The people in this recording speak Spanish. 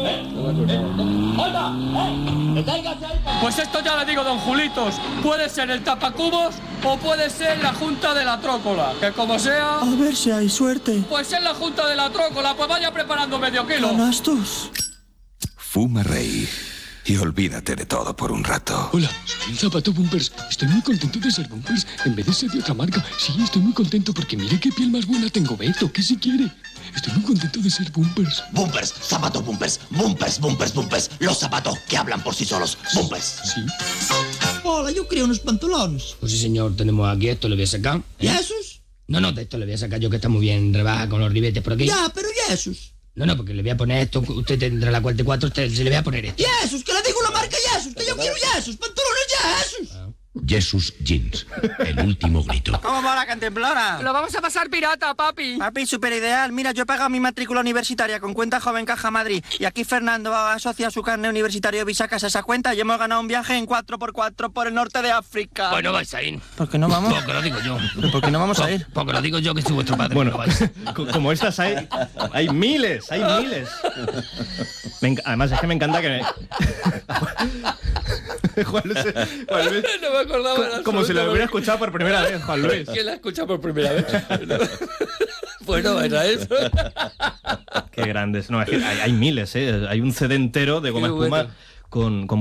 Pues esto ya le digo, don Julitos. Puede ser el tapacubos o puede ser la Junta de la Trócola. Que como sea... A ver si hay suerte. Pues es la Junta de la Trócola. Pues vaya preparando medio kilo. Canastos. Fuma, Rey, y olvídate de todo por un rato. Hola, soy el Zapato Bumpers. Estoy muy contento de ser Bumpers en vez de ser de otra marca. Sí, estoy muy contento porque mire qué piel más buena tengo. Beto, ¿qué si quiere? Estoy muy contento de ser Bumpers. Bumpers, Zapato Bumpers, Bumpers, Bumpers, Bumpers. Los zapatos que hablan por sí solos. Bumpers. Sí. Hola, yo creo unos pantalones. Pues sí, señor, tenemos aquí esto, le voy a sacar. ¿Y esos? No, de esto le voy a sacar yo, que está muy bien rebaja con los ribetes por aquí. Ya, pero ¿y esos? No, porque le voy a poner esto, usted tendrá la 44, usted se le voy a poner esto. ¿Y esos? Que le digo la marca Jesús, que yo quiero Jesús, pantalones Jesús. Jesus Jeans, el último grito. ¿Cómo va la cantemplora? Lo vamos a pasar pirata, papi. Papi, súper ideal. Mira, yo he pagado mi matrícula universitaria con cuenta Joven Caja Madrid. Y aquí Fernando asocia su carnet universitario y sacas esa cuenta y hemos ganado un viaje en 4x4 por el norte de África. Pues no vais a ir. ¿Por qué no vamos? Porque lo digo yo. ¿Por qué no vamos a ir? Porque lo digo yo, que soy vuestro padre. Bueno, no vais. como estas hay miles, hay miles. Además es que me encanta que Juan Luis, No me acordaba. como si lo hubiera escuchado por primera vez, Juan Luis. ¿Quién la ha escuchado por primera vez? Bueno, era eso. Qué grandes. No, es que hay miles, ¿eh? Hay un CD entero de goma Qué espuma bueno. con